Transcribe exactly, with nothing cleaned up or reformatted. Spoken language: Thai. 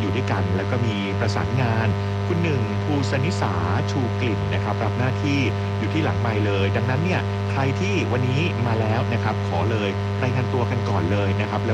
อยู่ด้วยกันแล้วก็มีประสานงานคุณหนึ่งภูสนิสาชูกลิ่นนะครับรับหน้าที่อยู่ที่หลังไมค์เลยดังนั้นเนี่ยใครที่วันนี้มาแล้วนะครับขอเลยรายงานตัวกันก่อนเลยนะครับแล้ว